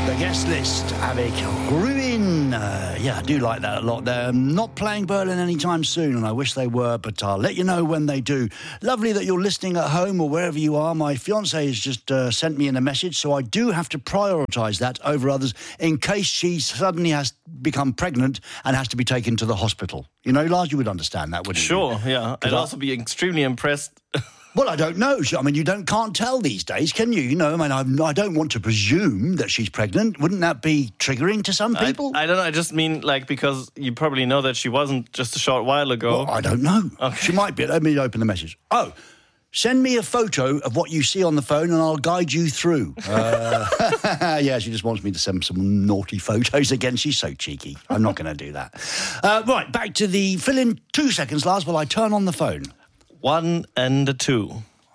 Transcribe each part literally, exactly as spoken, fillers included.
The guest list avec Ruin. Uh, yeah, I do like that a lot. They're not playing Berlin anytime soon, and I wish they were, but I'll let you know when they do. Lovely that you're listening at home or wherever you are. My fiancée has just uh, sent me in a message, so I do have to prioritise that over others in case she suddenly has become pregnant and has to be taken to the hospital. You know, Lars, you would understand that, wouldn't sure, you? Sure, yeah. I'd I- also be extremely impressed. Well, I don't know. I mean, you don't can't tell these days, can you? You know, I mean, I'm, I don't want to presume that she's pregnant. Wouldn't that be triggering to some people? I, I don't know. I just mean, like, because you probably know that she wasn't just a short while ago. Well, I don't know. Okay. She might be. Let me open the message. Oh, send me a photo of what you see on the phone and I'll guide you through. Uh, yeah, she just wants me to send some naughty photos again. She's so cheeky. I'm not going to do that. Uh, right, back to the fill in two seconds, Lars, while I turn on the phone. One and a two.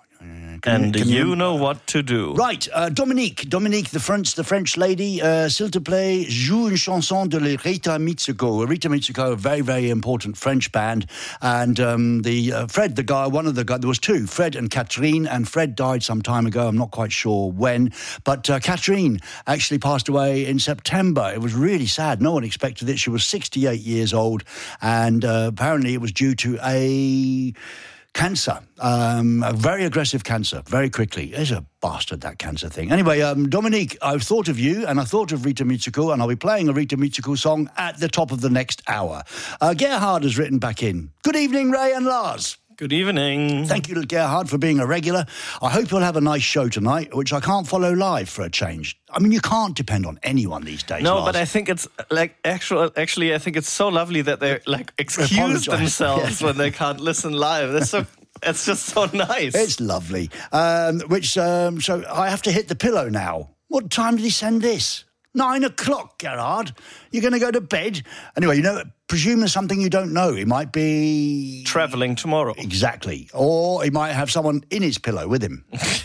Can and can you know what to do. Right, uh, Dominique, Dominique, the French, the French lady, uh, s'il te plaît, joue une chanson de Rita Mitsuko. Rita Mitsuko, a very, very important French band, and um, the uh, Fred, the guy, one of the guys, there was two, Fred and Catherine, and Fred died some time ago. I'm not quite sure when, but uh, Catherine actually passed away in September. It was really sad. No one expected it. She was sixty-eight years old, and uh, apparently it was due to a cancer, um, a very aggressive cancer, very quickly. It's a bastard, that cancer thing. Anyway, um, Dominique, I've thought of you, and I thought of Rita Mitsuko, and I'll be playing a Rita Mitsuko song at the top of the next hour. Uh, Gerhard has written back in. Good evening, Ray and Lars. Good evening. Thank you, Gerhard, for being a regular. I hope you'll have a nice show tonight, which I can't follow live for a change. I mean, you can't depend on anyone these days, No, Lars. but I think it's like actual. Actually, I think it's so lovely that they like excuse Apologise. themselves Yeah. when they can't listen live. That's so. It's just so nice. It's lovely. Um, which, um, so I have to hit the pillow now. What time did he send this? Nine o'clock, Gerard. You're going to go to bed? Anyway, you know, presume there's something you don't know. He might be travelling tomorrow. Exactly. Or he might have someone in his pillow with him.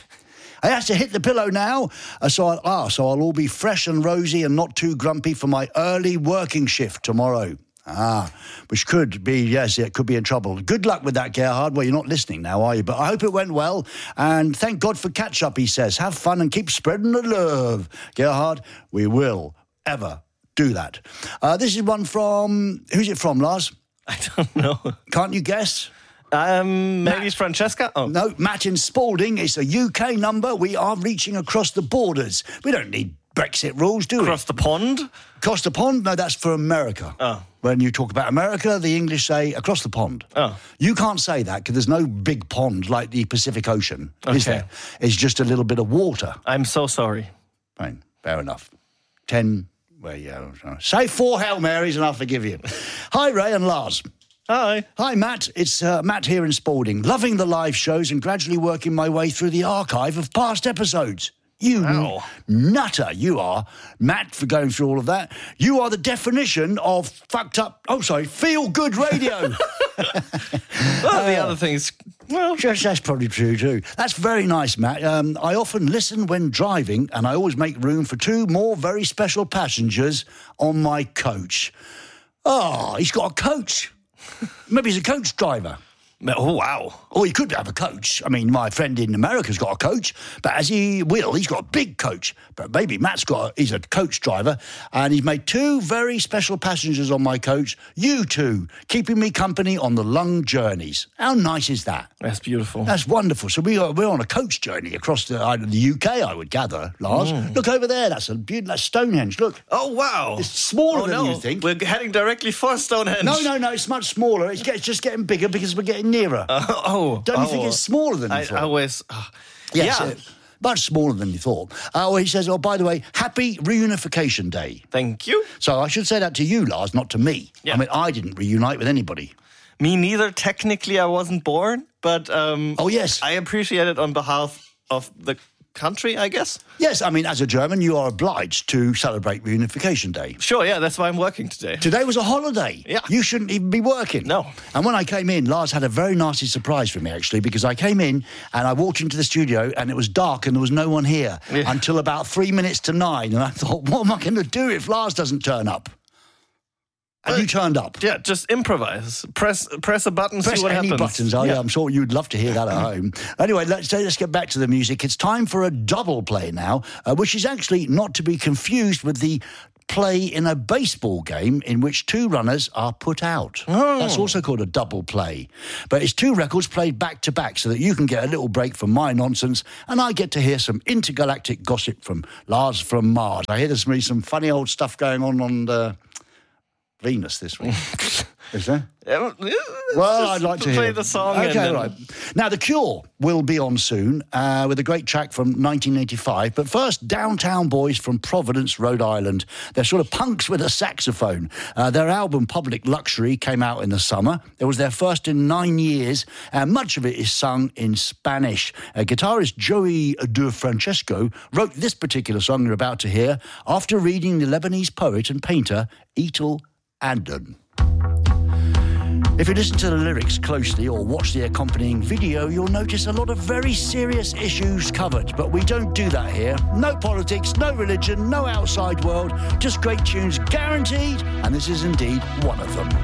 I have to hit the pillow now, uh, so I'll, ah, so I'll all be fresh and rosy and not too grumpy for my early working shift tomorrow. Ah, which could be, yes, it could be in trouble. Good luck with that, Gerhard. Well, you're not listening now, are you? But I hope it went well. And thank God for catch-up, he says. Have fun and keep spreading the love. Gerhard, we will ever do that. Uh, this is one from, who's it from, Lars? I don't know. Can't you guess? Um, maybe Matt. it's Francesca? Oh. No, Matt in Spalding. It's a U K number. We are reaching across the borders. We don't need Brexit rules, do we? Across the pond? Across the pond? No, that's for America. Oh. When you talk about America, the English say across the pond. Oh. You can't say that because there's no big pond like the Pacific Ocean, is Okay. there? It's just a little bit of water. I'm so sorry. Fine, fair enough. Ten, well, yeah. Say four Hail Marys and I'll forgive you. Hi, Ray and Lars. Hi. Hi, Matt. It's uh, Matt here in Spalding. Loving the live shows and gradually working my way through the archive of past episodes. You Wow. n- nutter, you are. Matt, for going through all of that. You are the definition of fucked up, oh, sorry, feel-good radio. Well, the other thing is, well, Yes, that's probably true too. That's very nice, Matt. Um, I often listen when driving, and I always make room for two more very special passengers on my coach. Oh, he's got a coach. Maybe he's a coach driver. oh wow. Or he could have a coach. I mean, my friend in America's got a coach, but as he will, he's got a big coach. But maybe Matt's got, a, he's a coach driver, and he's made two very special passengers on my coach. You two, keeping me company on the long journeys. How nice is that? That's beautiful. That's wonderful. So we are, we're on a coach journey across the, uh, the U K, I would gather, Lars. Look over there. That's a beautiful, that's Stonehenge. Look. Oh, wow. It's smaller oh, than no. you think. We're heading directly for Stonehenge. No, no, no. It's much smaller. It's, get, it's just getting bigger because we're getting nearer. Uh, oh. Don't you oh. think it's smaller than you I, thought? I always... Uh, Yes, yeah. uh, much smaller than you thought. Uh, well, he says, oh, by the way, happy reunification day. Thank you. So I should say that to you, Lars, not to me. Yeah. I mean, I didn't reunite with anybody. Me neither. Technically, I wasn't born, but um, Oh, yes. I appreciate it on behalf of the country, I guess. Yes, I mean, as a German, you are obliged to celebrate reunification day. Sure, yeah, that's why I'm working today. Today was a holiday. Yeah. You shouldn't even be working. No. And when I came in, Lars had a very nasty surprise for me, actually, because I came in and I walked into the studio and it was dark and there was no one here Yeah. until about three minutes to nine. And I thought, what am I going to do if Lars doesn't turn up? And you turned up. Yeah, just improvise. Press press a button, Press see what any happens. buttons. Oh, yeah. yeah, I'm sure you'd love to hear that at home. Anyway, let's, let's get back to the music. It's time for a double play now, uh, which is actually not to be confused with the play in a baseball game in which two runners are put out. Oh. That's also called a double play. But it's two records played back to back so that you can get a little break from my nonsense and I get to hear some intergalactic gossip from Lars from Mars. I hear there's really some funny old stuff going on on the Venus this week. Is there? Yeah, Well, I'd like to play hear the song. Okay, and then... right. Now, The Cure will be on soon uh, with a great track from nineteen eighty-five. But first, Downtown Boys from Providence, Rhode Island. They're sort of punks with a saxophone. Uh, their album, Public Luxury, came out in the summer. It was their first in nine years, and much of it is sung in Spanish. Uh, guitarist Joey De Francesco wrote this particular song you're about to hear after reading the Lebanese poet and painter Etel Andon. If you listen to the lyrics closely or watch the accompanying video, you'll notice a lot of very serious issues covered. But we don't do that here. No politics, no religion, no outside world, just great tunes guaranteed, and this is indeed one of them.